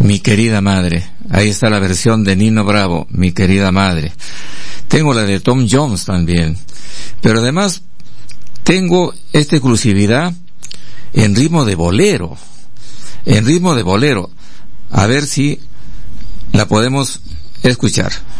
Mi querida madre. Ahí está la versión de Nino Bravo, Mi querida madre. Tengo la de Tom Jones también. Pero además tengo esta exclusividad en ritmo de bolero. En ritmo de bolero. A ver si la podemos escuchar.